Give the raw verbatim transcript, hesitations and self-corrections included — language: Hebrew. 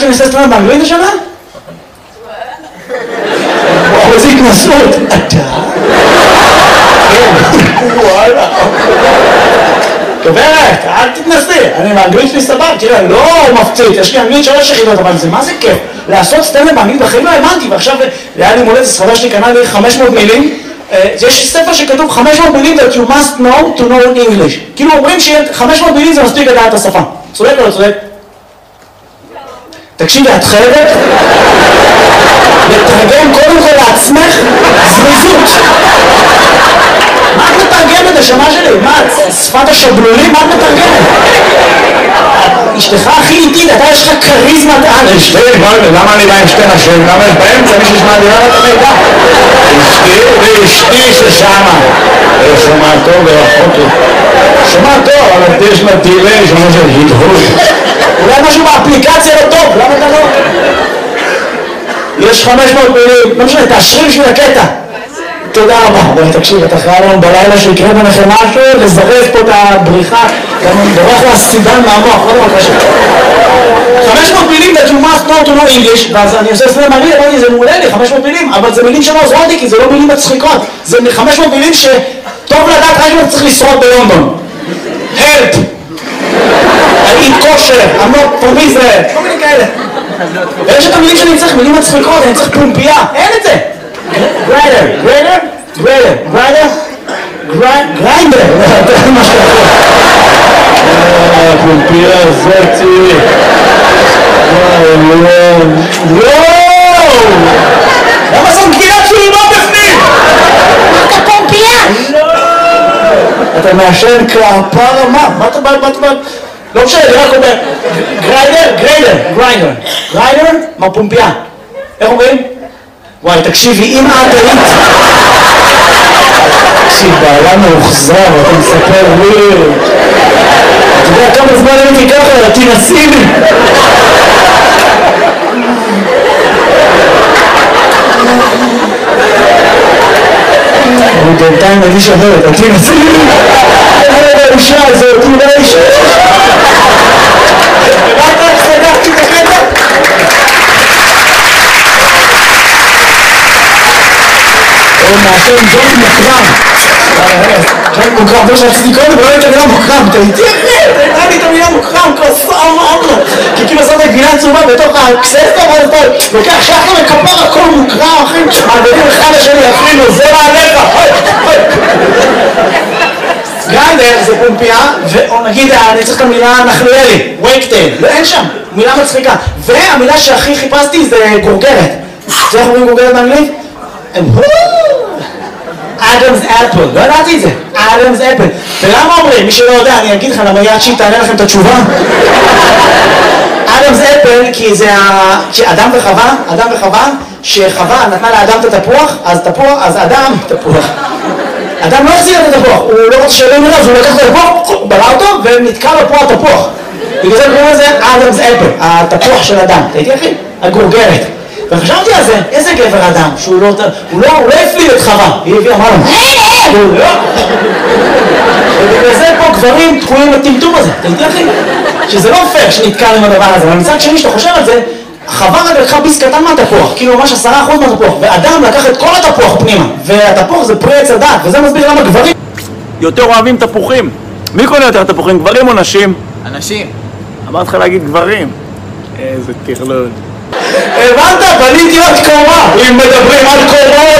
שאני עושה סלאם באנגלית השנה? וואו, איזה התנסות. אתה? כן, וואלה. גברת, אל תתנסי, אני באנגלית שלי סבבה, תראה, לא מפציץ, יש לי אנגלית שלוש יחידות, אבל זה מה זה כיף? לעשות סטנדאפ באנגלית בחיים לא האמנתי, ועכשיו היה לי מולדת, ספרדה שלי קנה לי חמש מאות מילים, יש ספר שכתוב חמש מאות מילים that you must know to know English, כאילו אומרים ש-חמש מאות מילים זה מספיק לדעת את השפה, צודק או לא צודק? תקשיבי, את חייבת לתרגם קודם כל לעצמך זריזות. מה את מתרגמת, השמה שלי? מה, שפת השבלולים? מה את מתרגמת? אשתך הכי איטית, אתה יש לך כריזמת על. אשתי, למה אני בא עם שתי נשים? למה יש באמצע מישהו שמע דירה את המידע? אשתי ואשתי ששמה. שומע טוב ורחוק לי. שומע טוב, אבל יש לה דילי, שומע של הדהוד. אולי משהו באפליקציה לא טוב, למה אתה לא? יש חמש מאות מילים, לא משנה, תאשרי בשביל הקטע. תודה רבה. בואי תקשיב, אתה חייב לנו בלילה שיקרה ביניכם משהו, לזרז פה את הבריחה, גם בורח לסידן מהמוח, לא דבר קשה. חמש מאות מילים that you must know to know English, ואז אני עושה סלאם באנגלית, אמרתי, זה מעולה לי, חמש מאות מילים, אבל זה מילים שלא עוזרות לי, כי זה לא מילים מצחיקות. זה חמש מאות מילים שטוב לדעת רק אם צריך לשרוד בלונדון. Help! I eat kosher, I'm not from Israel, כל מיני כאלה. ויש את המילים שאני צריך, מילים מצחיקות, אני צריך פומפייה, אין את זה. גריידר, גריידר, גריידר, גריידר, גריינדר, זה מה שאתה פומפייה, זאתי. וואו, וואו! למה זאת גבינת שלי לא בפנים? אתה פומפייה! לא! אתה מעשן כפרה, מה? מה אתה בא, מה אתה בא? לא משנה, אני רק אומר, גריידר, גריידר, גריינדר, גריידר, מה פומפייה? איך אומרים? וואי, תקשיבי, אם את היית... תקשיב, בעלה מאוחזר, אתה מספר לי... אתה יודע כמה זמן הייתי ככה, תנסי לי! אני בינתיים מרגיש אחרת, תנסי לי! איזה האישה הזאת, היא לא אישה! רק רק סגרתי את הקטע? הוא מעשה עם ג'ון מוקרם. ג'ון מוקרם, לא שעשיתי קודם, ולא הייתה מילה מוקרם. אתה איתי אחרי, אתה הייתה לי את המילה מוקרם, כוסה אמרנו. כי כאילו עשית גבינה צהובה בתוך הקססטה, ואז אתה לוקח שחר וכפר הכל מוקרם, אחי. מעבדים אחד לשני, אפילו, זה מעליך. גריינדר זה פומפייה, או נגיד, אני צריך את המילה נחלואלי, וייקטייל, לא אין שם, מילה מצחיקה. והמילה שהכי חיפשתי זה גורגרת. זה איך אומרים גורגרת באנגלית? אדמס אפל, לא ידעתי את זה, אדמס אפל. ולמה אומרים? מי שלא יודע, אני אגיד לך, למה יד שהיא תענה לכם את התשובה? אדמס אפל, כי זה אדם וחווה, אדם וחווה, שחווה נתנה לאדם את התפוח, אז תפוח, אז אדם, תפוח. אדם לא החזיר את התפוח, הוא לא רוצה שאלה מראה, אז הוא לקח את התפוח, ברא אותו, ונתקע לו פה התפוח. בגלל זה קוראים לזה אדמס אפל, התפוח של אדם. אתה איתי אחי? הגורגרת. וחשבתי על זה, איזה גבר אדם, שהוא לא, הוא לא, הוא לא הפליל את חווה, היא הביאה, אמרה לו, הוא לא, ובגלל זה פה גברים תקועים לטמטום הזה, אתה איתי אחי? שזה לא פייר שנתקע עם הדבר הזה, אבל מצד שני שאתה חושב על זה, חווה רק לקחה ביס קטן מהתפוח, כאילו ממש עשרה אחוז מהתפוח, ואדם לקח את כל התפוח פנימה, והתפוח זה פרי עץ הדת, וזה מסביר למה גברים יותר אוהבים תפוחים. מי קונה יותר תפוחים, גברים או נשים? אנשים. אמרת לך להגיד גברים. איזה תכלול. הבנת? בניתי עוד קומה, אם מדברים על קומות